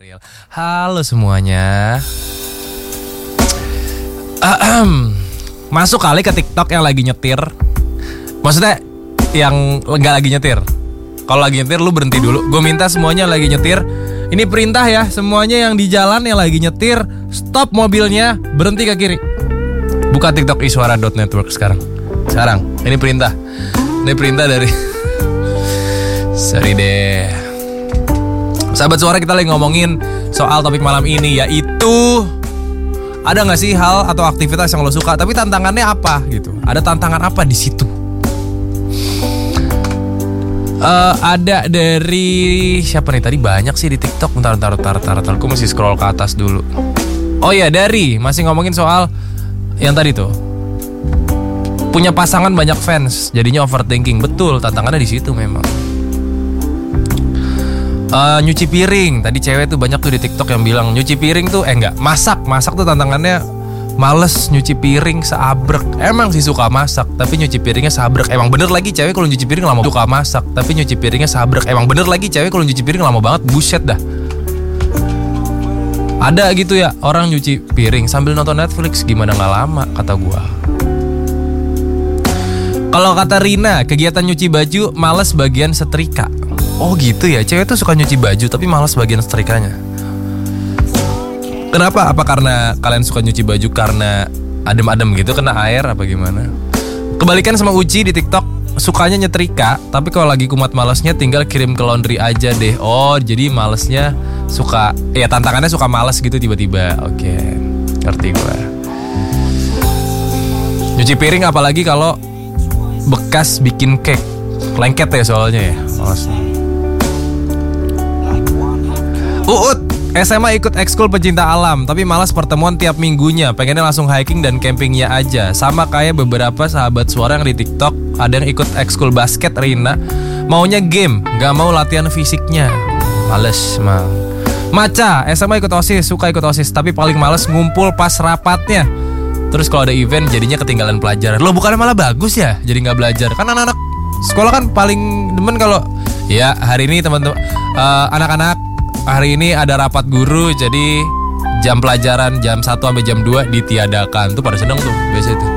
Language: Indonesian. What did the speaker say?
Real. Halo semuanya. Masuk kali ke TikTok yang lagi nyetir. Maksudnya yang nggak lagi nyetir. Kalau lagi nyetir lu berhenti dulu. Gue minta semuanya lagi nyetir. Ini perintah ya, semuanya yang di jalan yang lagi nyetir, stop mobilnya, berhenti ke kiri. Buka TikTok iswara.network sekarang. Ini perintah. Ini perintah dari sorry deh. Sahabat suara, kita lagi ngomongin soal topik malam ini, yaitu ada nggak sih hal atau aktivitas yang lo suka tapi tantangannya apa gitu? Ada tantangan apa di situ? Ada dari siapa nih tadi? Banyak sih di TikTok. Bentar. Aku mesti scroll ke atas dulu. Oh ya, dari masih ngomongin soal yang tadi tuh. Punya pasangan banyak fans, jadinya overthinking. Betul, tantangannya di situ memang. Nyuci piring, tadi cewek tuh banyak tuh di TikTok yang bilang nyuci piring tuh masak tuh tantangannya males, nyuci piring seabrek. Emang sih suka masak, tapi nyuci piringnya seabrek. Emang bener lagi cewek kalau nyuci piring lama. Suka masak, tapi nyuci piringnya seabrek. Emang bener lagi cewek kalau nyuci piring lama banget, buset dah. Ada gitu ya orang nyuci piring sambil nonton Netflix, gimana nggak lama kata gua. Kalau kata Rina, kegiatan nyuci baju males bagian setrika. Oh gitu ya, cewek tuh suka nyuci baju tapi malas bagian setrikanya. Kenapa? Apa karena kalian suka nyuci baju karena adem-adem gitu, kena air apa gimana? Kebalikan sama Uci di TikTok, sukanya nyetrika, tapi kalau lagi kumat malesnya tinggal kirim ke laundry aja deh. Oh, jadi malesnya suka, ya tantangannya suka males gitu tiba-tiba. Oke, ngerti gue. Nyuci piring apalagi kalau bekas bikin cake, lengket ya soalnya ya. Uut, SMA ikut ekskul pecinta alam, tapi malas pertemuan tiap minggunya. Pengennya langsung hiking dan campingnya aja. Sama kayak beberapa sahabat suara yang di TikTok. Ada yang ikut ekskul basket, Rina maunya game, gak mau latihan fisiknya. Males mal. Maca, SMA ikut OSIS, suka ikut OSIS, tapi paling males ngumpul pas rapatnya. Terus kalau ada event jadinya ketinggalan pelajaran. Loh, bukannya malah bagus ya jadi gak belajar? Kan anak-anak sekolah kan paling demen kalau ya hari ini teman-teman anak-anak hari ini ada rapat guru, jadi jam pelajaran jam 1 sampai jam 2 ditiadakan. Tuh pada seneng tuh biasa itu.